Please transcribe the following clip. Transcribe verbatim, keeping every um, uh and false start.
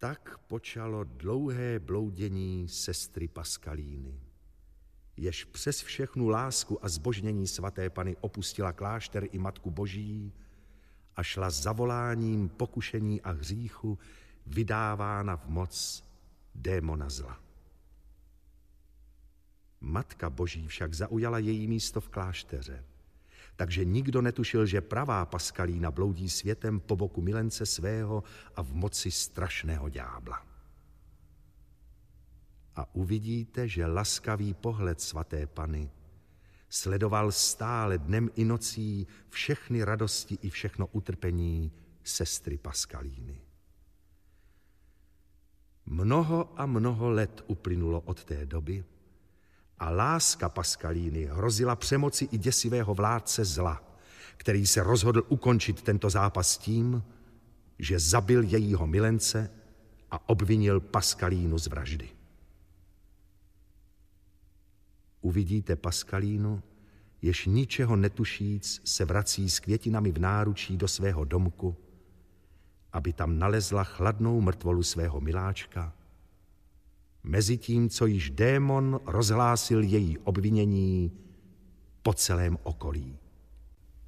Tak počalo dlouhé bloudění sestry Paskalíny, jež přes všechnu lásku a zbožnění svaté Panny opustila klášter i Matku Boží a šla za voláním pokušení a hříchu, vydávána v moc démona zla. Matka Boží však zaujala její místo v klášteře, takže nikdo netušil, že pravá Paskalína bloudí světem po boku milence svého a v moci strašného ďábla. A uvidíte, že laskavý pohled svaté Panny sledoval stále dnem i nocí všechny radosti i všechno utrpení sestry Paskalíny. Mnoho a mnoho let uplynulo od té doby a láska Paskalíny hrozila přemoci i děsivého vládce zla, který se rozhodl ukončit tento zápas tím, že zabil jejího milence a obvinil Paskalínu z vraždy. Uvidíte Paskalínu, jež ničeho netušíc se vrací s květinami v náručí do svého domku, aby tam nalezla chladnou mrtvolu svého miláčka, mezi tím, co již démon rozhlásil její obvinění po celém okolí.